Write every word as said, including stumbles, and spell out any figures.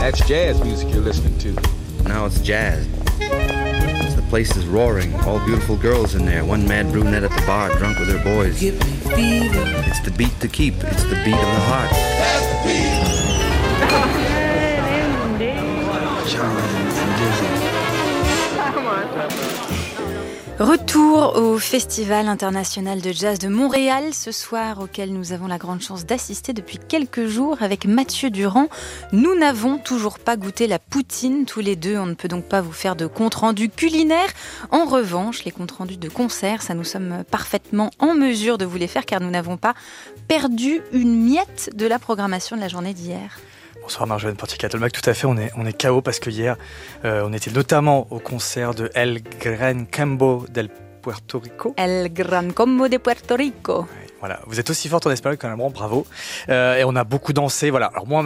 That's jazz music you're listening to. Now it's jazz. The place is roaring, all beautiful girls in there, one mad brunette at the bar, drunk with her boys. Give me fever. It's the beat to keep, it's the beat of the heart. That's the beat. Retour au Festival international de jazz de Montréal ce soir, auquel nous avons la grande chance d'assister depuis quelques jours avec Mathieu Durand. Nous n'avons toujours pas goûté la poutine tous les deux, on ne peut donc pas vous faire de compte-rendu culinaire. En revanche, les comptes-rendus de concert, ça nous sommes parfaitement en mesure de vous les faire car nous n'avons pas perdu une miette de la programmation de la journée d'hier. Bonsoir Marjolaine Portier-Catelmac, tout à fait, on est, on est K O parce que hier, euh, on était notamment au concert de El Gran Combo del Puerto Rico. El Gran Combo de Puerto Rico. Ouais, voilà, vous êtes aussi forte en espagnol qu'en allemand, bravo. Euh, et on a beaucoup dansé, voilà. Alors moi,